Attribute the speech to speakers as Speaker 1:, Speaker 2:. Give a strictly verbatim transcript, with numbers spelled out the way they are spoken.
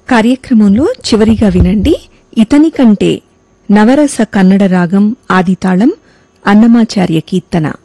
Speaker 1: కార్యక్రమంలో చివరిగా వినండి ఇతని కంటే నవరస కన్నడ రాగం ఆదితాళం అన్నమాచార్య కీర్తన.